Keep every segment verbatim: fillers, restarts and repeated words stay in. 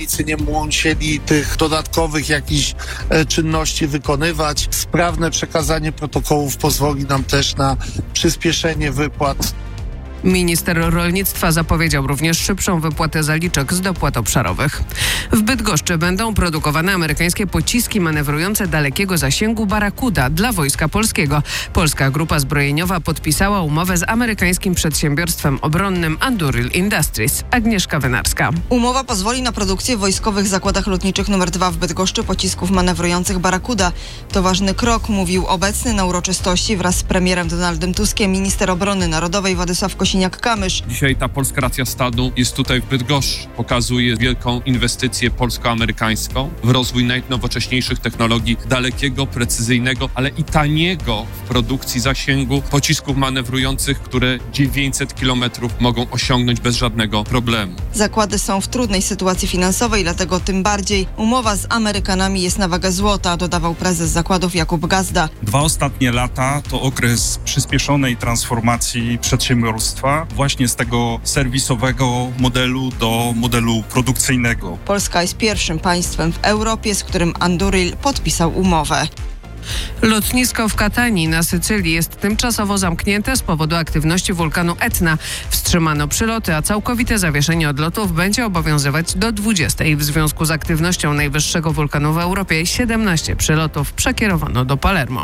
rolnicy nie musieli tych dodatkowych jakichś czynności wykonywać. Sprawne przekazanie protokołów pozwoli nam też na przyspieszenie wypłat. Minister rolnictwa zapowiedział również szybszą wypłatę zaliczek z dopłat obszarowych. W Bydgoszczy będą produkowane amerykańskie pociski manewrujące dalekiego zasięgu Barracuda dla Wojska Polskiego. Polska Grupa Zbrojeniowa podpisała umowę z amerykańskim przedsiębiorstwem obronnym Anduril Industries. Agnieszka Wynarska. Umowa pozwoli na produkcję w wojskowych zakładach lotniczych numer dwa w Bydgoszczy pocisków manewrujących Barracuda. To ważny krok, mówił obecny na uroczystości wraz z premierem Donaldem Tuskiem minister obrony narodowej Władysław Kosiniak-Kamysz. Dzisiaj ta polska racja stanu jest tutaj w Bydgoszczy. Pokazuje wielką inwestycję polsko-amerykańską w rozwój najnowocześniejszych technologii dalekiego, precyzyjnego, ale i taniego w produkcji zasięgu pocisków manewrujących, które dziewięćset kilometrów mogą osiągnąć bez żadnego problemu. Zakłady są w trudnej sytuacji finansowej, dlatego tym bardziej umowa z Amerykanami jest na wagę złota, dodawał prezes zakładów Jakub Gazda. Dwa ostatnie lata to okres przyspieszonej transformacji przedsiębiorstwa właśnie z tego serwisowego modelu do modelu produkcyjnego. Polska jest pierwszym państwem w Europie, z którym Anduril podpisał umowę. Lotnisko w Katanii na Sycylii jest tymczasowo zamknięte z powodu aktywności wulkanu Etna. Wstrzymano przyloty, a całkowite zawieszenie odlotów będzie obowiązywać do dwudziestej. W związku z aktywnością najwyższego wulkanu w Europie siedemnaście przylotów przekierowano do Palermo.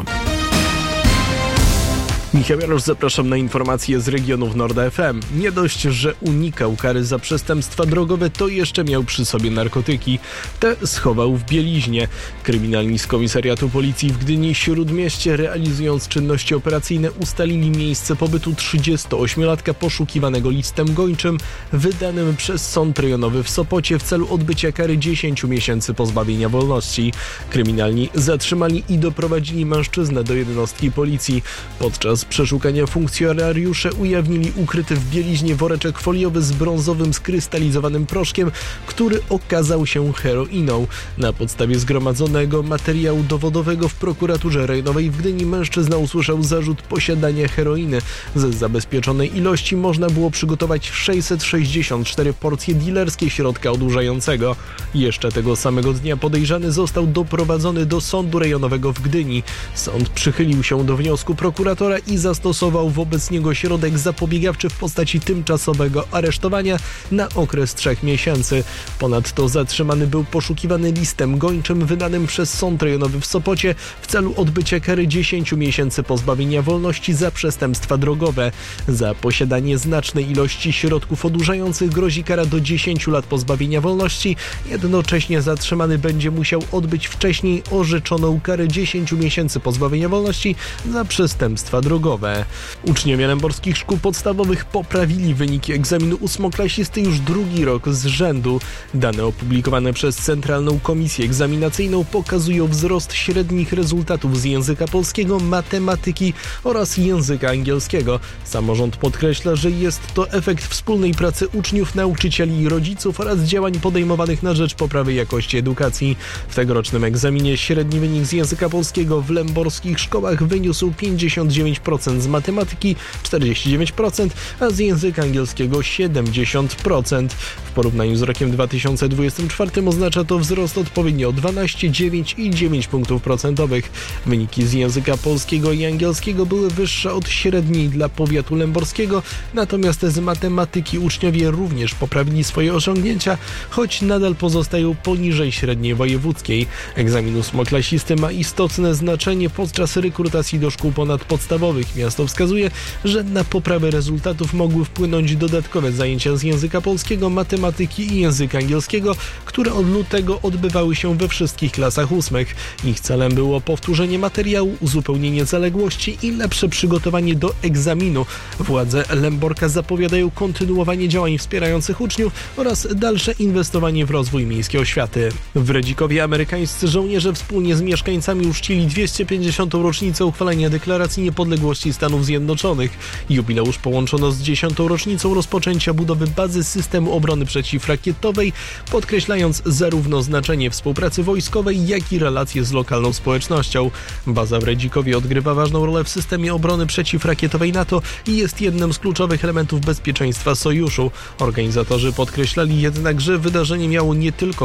Michał Jarosz, zapraszam na informacje z regionów Nord F M. Nie dość, że unikał kary za przestępstwa drogowe, to jeszcze miał przy sobie narkotyki. Te schował w bieliźnie. Kryminalni z Komisariatu Policji w Gdyni-Śródmieście, realizując czynności operacyjne, ustalili miejsce pobytu trzydziestoośmiolatka poszukiwanego listem gończym wydanym przez Sąd Rejonowy w Sopocie w celu odbycia kary dziesięciu miesięcy pozbawienia wolności. Kryminalni zatrzymali i doprowadzili mężczyznę do jednostki policji. Podczas przeszukania funkcjonariusze ujawnili ukryty w bieliźnie woreczek foliowy z brązowym skrystalizowanym proszkiem, który okazał się heroiną. Na podstawie zgromadzonego materiału dowodowego w prokuraturze rejonowej w Gdyni mężczyzna usłyszał zarzut posiadania heroiny. Ze zabezpieczonej ilości można było przygotować sześćset sześćdziesiąt cztery porcje dilerskie środka odurzającego. Jeszcze tego samego dnia podejrzany został doprowadzony do sądu rejonowego w Gdyni. Sąd przychylił się do wniosku prokuratora i zastosował wobec niego środek zapobiegawczy w postaci tymczasowego aresztowania na okres trzech miesięcy. Ponadto zatrzymany był poszukiwany listem gończym wydanym przez Sąd Rejonowy w Sopocie w celu odbycia kary dziesięciu miesięcy pozbawienia wolności za przestępstwa drogowe. Za posiadanie znacznej ilości środków odurzających grozi kara do dziesięciu lat pozbawienia wolności. Jednocześnie zatrzymany będzie musiał odbyć wcześniej orzeczoną karę dziesięciu miesięcy pozbawienia wolności za przestępstwa drogowe. Uczniowie lęborskich szkół podstawowych poprawili wyniki egzaminu ósmoklasisty już drugi rok z rzędu. Dane opublikowane przez Centralną Komisję Egzaminacyjną pokazują wzrost średnich rezultatów z języka polskiego, matematyki oraz języka angielskiego. Samorząd podkreśla, że jest to efekt wspólnej pracy uczniów, nauczycieli i rodziców oraz działań podejmowanych na rzecz poprawy jakości edukacji. W tegorocznym egzaminie średni wynik z języka polskiego w lęborskich szkołach wyniósł pięćdziesiąt dziewięć procent, z matematyki czterdzieści dziewięć procent, a z języka angielskiego siedemdziesiąt procent. W porównaniu z rokiem dwa tysiące dwudziestym czwartym oznacza to wzrost odpowiednio dwanaście, dziewięć i dziewięć punktów procentowych. Wyniki z języka polskiego i angielskiego były wyższe od średniej dla powiatu lęborskiego, natomiast z matematyki uczniowie również poprawili swoje osiągnięcia, choć nadal pozostają poniżej średniej wojewódzkiej. Egzamin ósmoklasisty ma istotne znaczenie podczas rekrutacji do szkół ponadpodstawowych. Miasto wskazuje, że na poprawę rezultatów mogły wpłynąć dodatkowe zajęcia z języka polskiego, matematyki i języka angielskiego, które od lutego odbywały się we wszystkich klasach ósmych. Ich celem było powtórzenie materiału, uzupełnienie zaległości i lepsze przygotowanie do egzaminu. Władze Lęborka zapowiadają kontynuowanie działań wspierających uczniów oraz dalsze inwestowanie w rozwój miejskiej oświaty. W Redzikowie amerykańscy żołnierze wspólnie z mieszkańcami uczcili dwieście pięćdziesiątą rocznicę uchwalenia Deklaracji Niepodległości Stanów Zjednoczonych. Jubileusz połączono z dziesiątą rocznicą rozpoczęcia budowy bazy systemu obrony przeciwrakietowej, podkreślając zarówno znaczenie współpracy wojskowej, jak i relacje z lokalną społecznością. Baza w Redzikowie odgrywa ważną rolę w systemie obrony przeciwrakietowej NATO i jest jednym z kluczowych elementów bezpieczeństwa sojuszu. Organizatorzy podkreślali jednak, że wydarzenie miało nie tylko